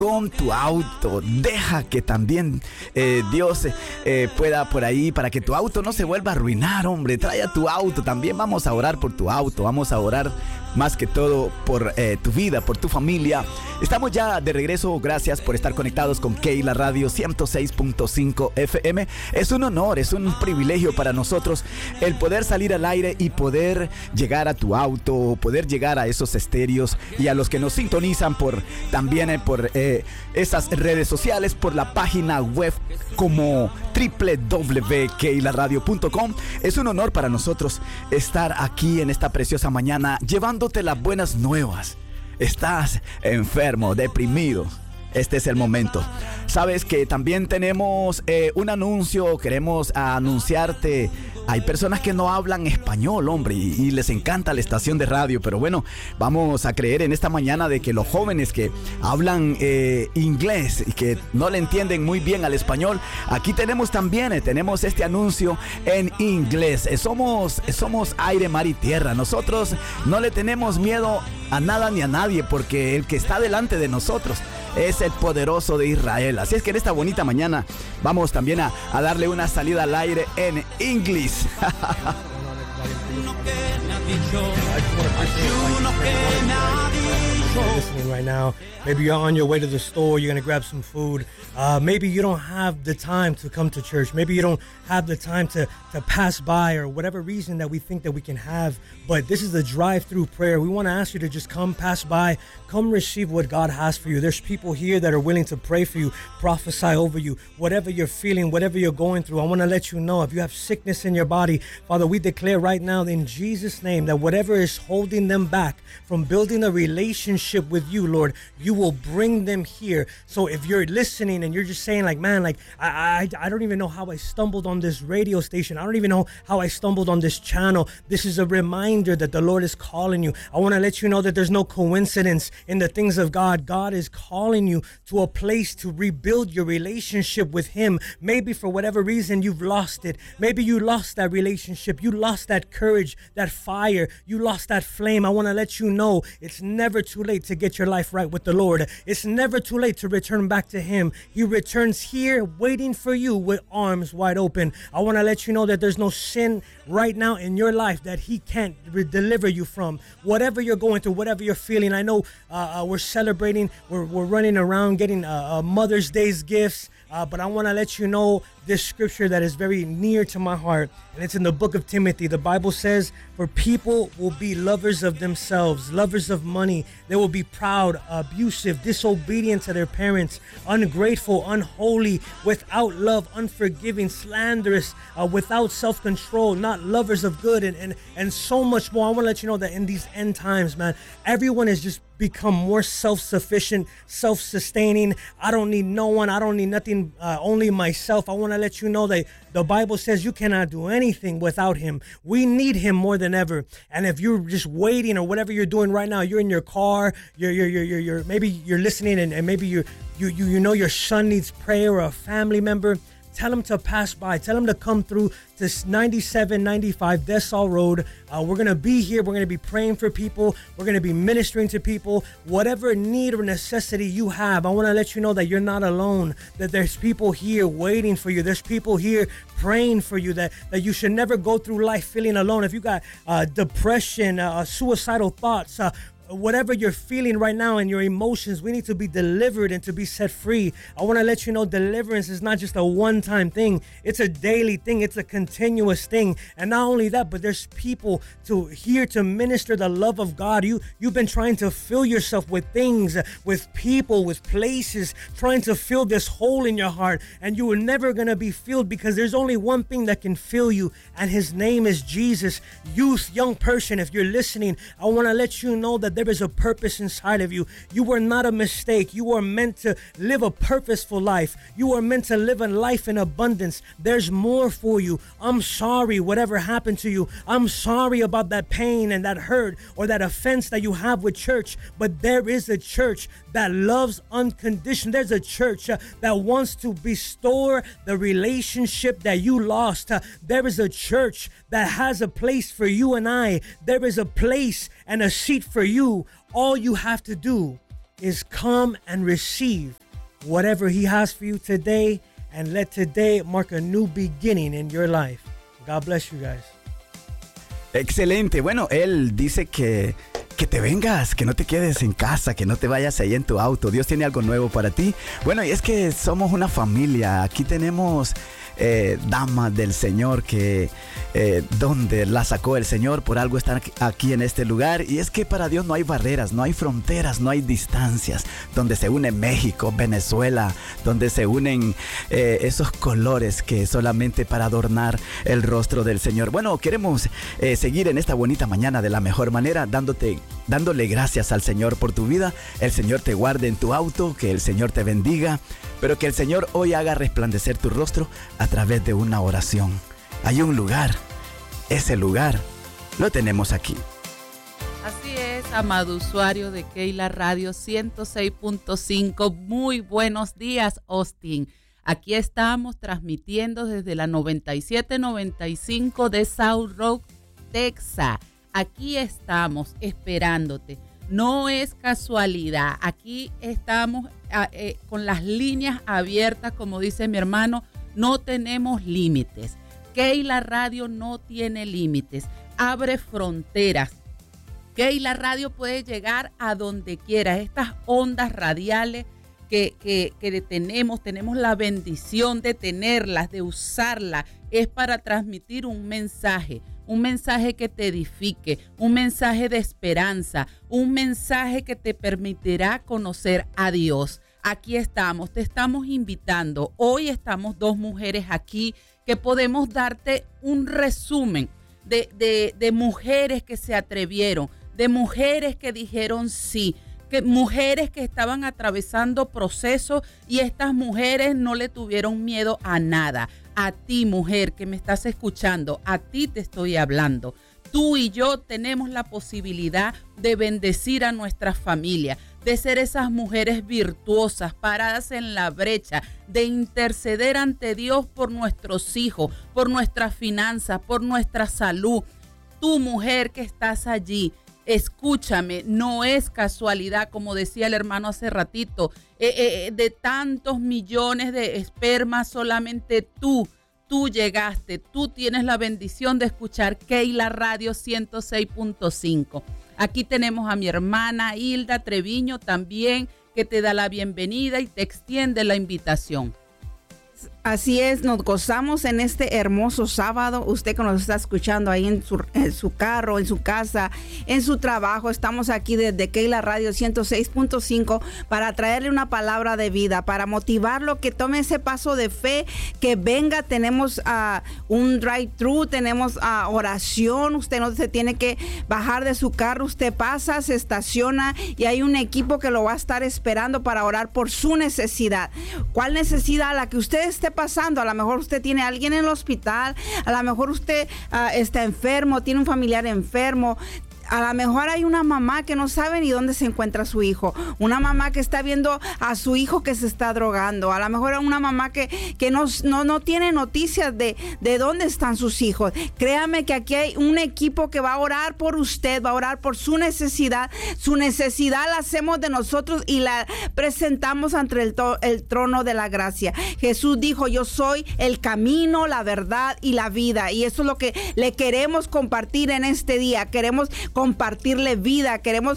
con tu auto. Deja que también Dios pueda por ahí, para que tu auto no se vuelva a arruinar, hombre. Trae a tu auto. También vamos a orar por tu auto. Vamos a orar más que todo por tu vida, por tu familia. Estamos ya de regreso. Gracias por estar conectados con Keila Radio 106.5 FM. Es un honor, es un privilegio para nosotros el poder salir al aire y poder llegar a tu auto, poder llegar a esos estéreos y a los que nos sintonizan también por esas redes sociales, por la página web como www.keilaradio.com. Es un honor para nosotros estar aquí en esta preciosa mañana llevándote las buenas nuevas. Estás enfermo, deprimido. Este es el momento. Sabes que también tenemos un anuncio. Queremos anunciarte. Hay personas que no hablan español, hombre, y les encanta la estación de radio. Pero bueno, vamos a creer en esta mañana de que los jóvenes que hablan inglés y que no le entienden muy bien al español, aquí tenemos también tenemos este anuncio en inglés. Somos aire, mar y tierra. Nosotros no le tenemos miedo a nada ni a nadie, porque el que está delante de nosotros es el poderoso de Israel. Así es que en esta bonita mañana vamos también a darle una salida al aire en inglés. Listening right now. Maybe you're on your way to the store, you're going to grab some food. Maybe you don't have the time to come to church. Maybe you don't have the time to pass by, or whatever reason that we think that we can have. But this is the drive-through prayer. We want to ask you to just come pass by, come receive what God has for you. There's people here that are willing to pray for you, prophesy over you, whatever you're feeling, whatever you're going through. I want to let you know, if you have sickness in your body, Father, we declare right now in Jesus' name that whatever is holding them back from building a relationship with you, Lord, you will bring them here. So if you're listening and you're just saying like, man, like I don't even know how I stumbled on this radio station. I don't even know how I stumbled on this channel. This is a reminder that the Lord is calling you. I want to let you know that there's no coincidence in the things of God. God is calling you to a place to rebuild your relationship with Him. Maybe for whatever reason you've lost it. Maybe you lost that relationship. You lost that courage, that fire. You lost that flame. I want to let you know it's never too late to get your life right with the Lord. It's never too late to return back to Him. He returns here waiting for you with arms wide open. I want to let you know that there's no sin right now in your life that He can't deliver you from. Whatever you're going through, whatever you're feeling. I know we're celebrating, we're running around getting Mother's Day's gifts, but I want to let you know this scripture that is very near to my heart, and it's in the book of Timothy. The Bible says, for people will be lovers of themselves, lovers of money. They will be proud, abusive, disobedient to their parents, ungrateful, unholy, without love, unforgiving, slanderous, without self-control, not lovers of good, and so much more. I want to let you know that in these end times, man, everyone is just become more self-sufficient, self-sustaining. I don't need no one. I don't need nothing, only myself. I want to let you know that the Bible says you cannot do anything without Him. We need Him more than ever. And if you're just waiting, or whatever you're doing right now, you're in your car, you're maybe you're listening, and maybe you know your son needs prayer, or a family member. Tell him to pass by. Tell him to come through to 9795 Dessau Road. We're going to be here. We're going to be praying for people. We're going to be ministering to people. Whatever need or necessity you have, I want to let you know that you're not alone, that there's people here waiting for you. There's people here praying for you, that you should never go through life feeling alone. If you got depression, suicidal thoughts, whatever you're feeling right now in your emotions, we need to be delivered and to be set free. I want to let you know deliverance is not just a one-time thing. It's a daily thing. It's a continuous thing. And not only that, but there's people here to minister the love of God. You've been trying to fill yourself with things, with people, with places, trying to fill this hole in your heart. And you are never going to be filled, because there's only one thing that can fill you, and His name is Jesus. Youth, young person, if you're listening, I want to let you know that there is a purpose inside of you. You were not a mistake. You are meant to live a purposeful life. You are meant to live a life in abundance. There's more for you. I'm sorry whatever happened to you. I'm sorry about that pain and that hurt or that offense that you have with church. But there is a church that loves unconditionally. There's a church that wants to restore the relationship that you lost. There is a church that has a place for you and I. There is a place and a seat for you. All you have to do is come and receive whatever he has for you today, and let today mark a new beginning in your life. God bless you guys. Excelente. Bueno, él dice que te vengas, que no te quedes en casa, que no te vayas ahí en tu auto. Dios tiene algo nuevo para ti. Bueno, y es que somos una familia. Aquí tenemos damas del Señor que donde la sacó el Señor, por algo están aquí en este lugar. Y es que para Dios no hay barreras, no hay fronteras, no hay distancias. Donde se une México, Venezuela, donde se unen esos colores que solamente para adornar el rostro del Señor. Bueno, queremos seguir en esta bonita mañana de la mejor manera, dándole gracias al Señor por tu vida. El Señor te guarde en tu auto, que el Señor te bendiga, pero que el Señor hoy haga resplandecer tu rostro a través de una oración. Hay un lugar, ese lugar lo tenemos aquí. Así es, amado usuario de Keila Radio 106.5. Muy buenos días, Austin. Aquí estamos transmitiendo desde la 9795 de South Road, Texas. Aquí estamos esperándote. No es casualidad. Aquí estamos con las líneas abiertas, como dice mi hermano. No tenemos límites. Keila Radio no tiene límites. Abre fronteras. Keila Radio puede llegar a donde quiera. Estas ondas radiales que tenemos la bendición de tenerlas, de usarlas, es para transmitir un mensaje que te edifique, un mensaje de esperanza, un mensaje que te permitirá conocer a Dios. Aquí estamos, te estamos invitando. Hoy estamos dos mujeres aquí que podemos darte un resumen de mujeres que se atrevieron, de mujeres que dijeron sí, que mujeres que estaban atravesando procesos, y estas mujeres no le tuvieron miedo a nada. A ti, mujer que me estás escuchando, a ti te estoy hablando. Tú y yo tenemos la posibilidad de bendecir a nuestra familia, de ser esas mujeres virtuosas, paradas en la brecha, de interceder ante Dios por nuestros hijos, por nuestras finanzas, por nuestra salud. Tú, mujer que estás allí, escúchame, no es casualidad, como decía el hermano hace ratito, de tantos millones de espermas, solamente tú llegaste, tú tienes la bendición de escuchar Keila Radio 106.5. Aquí tenemos a mi hermana Hilda Treviño también, que te da la bienvenida y te extiende la invitación. Así es, nos gozamos en este hermoso sábado. Usted que nos está escuchando ahí en su carro, en su casa, en su trabajo. Estamos aquí desde Keila Radio 106.5 para traerle una palabra de vida, para motivarlo, que tome ese paso de fe, que venga. Tenemos un drive-thru, tenemos oración. Usted no se tiene que bajar de su carro. Usted pasa, se estaciona y hay un equipo que lo va a estar esperando para orar por su necesidad. ¿Cuál necesidad? La que usted esté pasando. A lo mejor usted tiene a alguien en el hospital, a lo mejor usted está enfermo, tiene un familiar enfermo. A lo mejor hay una mamá que no sabe ni dónde se encuentra su hijo. Una mamá que está viendo a su hijo que se está drogando. A lo mejor hay una mamá que no tiene noticias de dónde están sus hijos. Créame que aquí hay un equipo que va a orar por usted, va a orar por su necesidad. Su necesidad la hacemos de nosotros y la presentamos ante el trono de la gracia. Jesús dijo: yo soy el camino, la verdad y la vida. Y eso es lo que le queremos compartir en este día. Queremos compartirle vida, queremos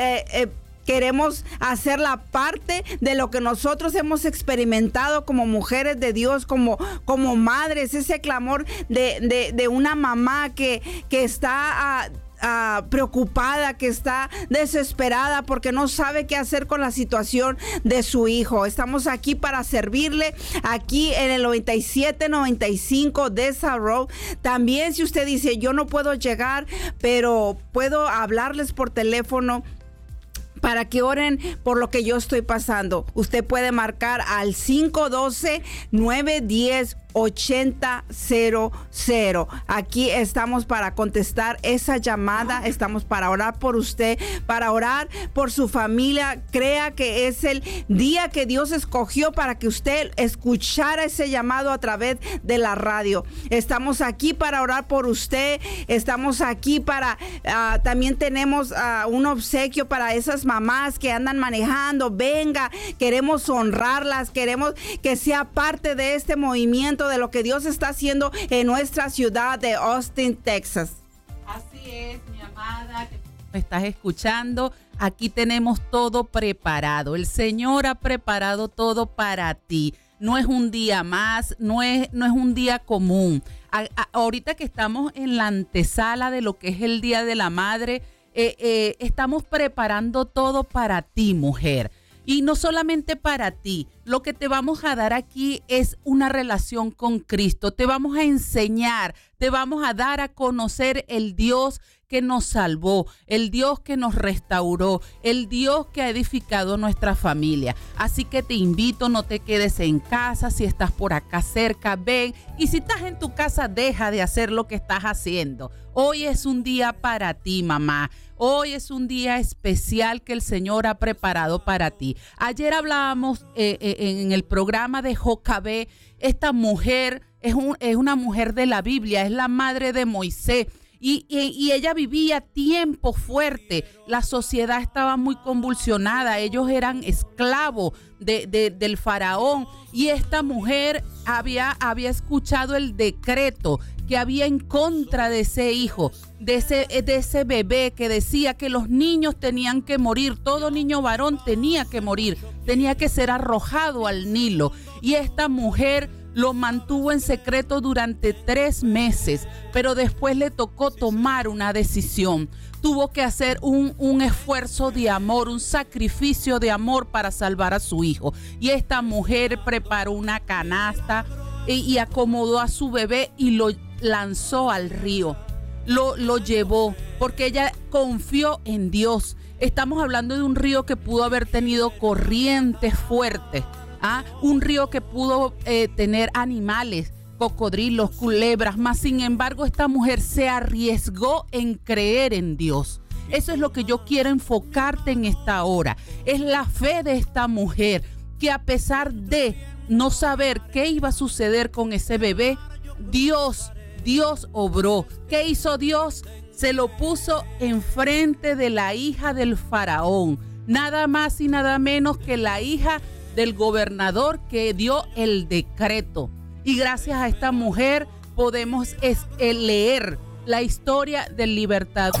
hacer la parte de lo que nosotros hemos experimentado como mujeres de Dios, como madres, ese clamor de una mamá que está preocupada, que está desesperada porque no sabe qué hacer con la situación de su hijo. Estamos aquí para servirle, aquí en el 9795 de South Road. También, si usted dice: yo no puedo llegar, pero puedo hablarles por teléfono para que oren por lo que yo estoy pasando, usted puede marcar al 512-910 8000. Aquí estamos para contestar esa llamada, estamos para orar por usted, para orar por su familia. Crea que es el día que Dios escogió para que usted escuchara ese llamado a través de la radio. Estamos aquí para orar por usted, estamos aquí para, también tenemos un obsequio para esas mamás que andan manejando. Venga, queremos honrarlas, queremos que sea parte de este movimiento de lo que Dios está haciendo en nuestra ciudad de Austin, Texas. Así es, mi amada, que me estás escuchando. Aquí tenemos todo preparado. El Señor ha preparado todo para ti. No es un día más, no es un día común. Ahorita que estamos en la antesala de lo que es el Día de la Madre, estamos preparando todo para ti, mujer. Y no solamente para ti, lo que te vamos a dar aquí es una relación con Cristo. Te vamos a enseñar, te vamos a dar a conocer el Dios que nos salvó, el Dios que nos restauró, el Dios que ha edificado nuestra familia. Así que te invito, no te quedes en casa. Si estás por acá cerca, ven. Y si estás en tu casa, deja de hacer lo que estás haciendo. Hoy es un día para ti, mamá. Hoy es un día especial que el Señor ha preparado para ti. Ayer hablábamos en el programa de Jocabé. Esta mujer es una mujer de la Biblia, es la madre de Moisés. Y ella vivía tiempo fuerte. La sociedad estaba muy convulsionada. Ellos eran esclavos del faraón. Y esta mujer había escuchado el decreto que había en contra de ese hijo, de ese bebé, que decía que los niños tenían que morir. Todo niño varón tenía que morir, tenía que ser arrojado al Nilo. Y esta mujer lo mantuvo en secreto durante 3 meses, pero después le tocó tomar una decisión. Tuvo que hacer un esfuerzo de amor, un sacrificio de amor para salvar a su hijo. Y esta mujer preparó una canasta y acomodó a su bebé y lo lanzó al río. Lo llevó porque ella confió en Dios. Estamos hablando de un río que pudo haber tenido corrientes fuertes. Un río que pudo tener animales, cocodrilos, culebras, mas sin embargo esta mujer se arriesgó en creer en Dios. Eso es lo que yo quiero enfocarte en esta hora. Es la fe de esta mujer que, a pesar de no saber qué iba a suceder con ese bebé, Dios obró. ¿Qué hizo Dios? Se lo puso enfrente de la hija del faraón, nada más y nada menos que la hija del gobernador que dio el decreto. Y gracias a esta mujer podemos leer la historia del libertador.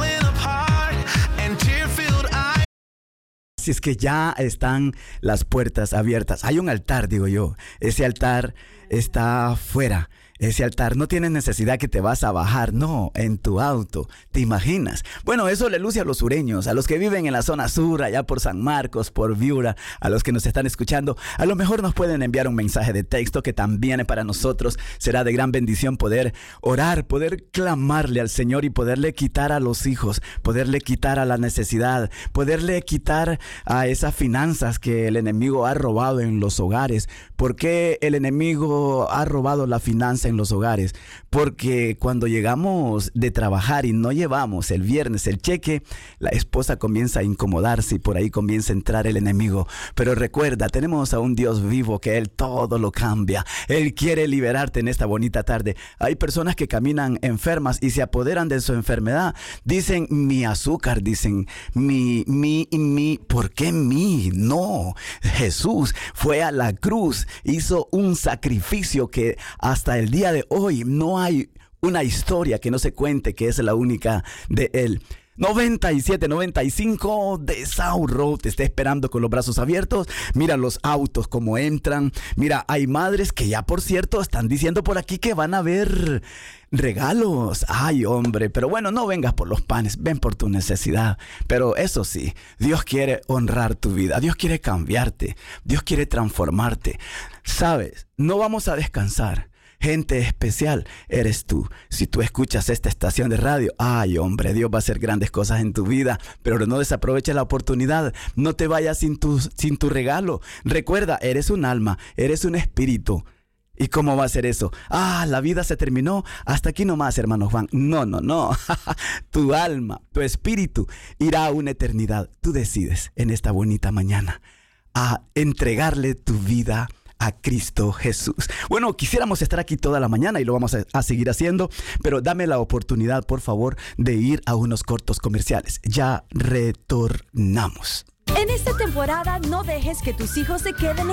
Si es que ya están las puertas abiertas. Hay un altar, digo yo. Ese altar está afuera. Ese altar no tiene necesidad que te vas a bajar, no, en tu auto, ¿te imaginas? Bueno, eso le luce a los sureños, a los que viven en la zona sur, allá por San Marcos, por Viura, a los que nos están escuchando. A lo mejor nos pueden enviar un mensaje de texto que también para nosotros será de gran bendición poder orar, poder clamarle al Señor y poderle quitar a los hijos, poderle quitar a la necesidad, poderle quitar a esas finanzas que el enemigo ha robado en los hogares. ¿Por qué el enemigo ha robado la finanza en los hogares? Porque cuando llegamos de trabajar y no llevamos el viernes el cheque, la esposa comienza a incomodarse y por ahí comienza a entrar el enemigo. Pero recuerda, tenemos a un Dios vivo que Él todo lo cambia. Él quiere liberarte en esta bonita tarde. Hay personas que caminan enfermas y se apoderan de su enfermedad. Dicen mi azúcar, dicen mi. ¿Por qué mi? No, Jesús fue a la cruz, hizo un sacrificio que hasta el día de hoy no hay una historia que no se cuente que es la única de Él. 9795 de South Road te está esperando con los brazos abiertos. Mira los autos como entran. Mira, hay madres que ya, por cierto, están diciendo por aquí que van a ver regalos. Ay, hombre, pero bueno, no vengas por los panes, ven por tu necesidad. Pero eso sí, Dios quiere honrar tu vida, Dios quiere cambiarte, Dios quiere transformarte. Sabes, no vamos a descansar. Gente especial eres tú. Si tú escuchas esta estación de radio, ay hombre, Dios va a hacer grandes cosas en tu vida, pero no desaproveches la oportunidad. No te vayas sin tu regalo. Recuerda, eres un alma, eres un espíritu. ¿Y cómo va a ser eso? La vida se terminó. Hasta aquí nomás, hermano Juan. No. Tu alma, tu espíritu irá a una eternidad. Tú decides en esta bonita mañana a entregarle tu vida a Cristo Jesús. Bueno, quisiéramos estar aquí toda la mañana y lo vamos a seguir haciendo, pero dame la oportunidad, por favor, de ir a unos cortos comerciales. Ya retornamos. En esta temporada no dejes que tus hijos se queden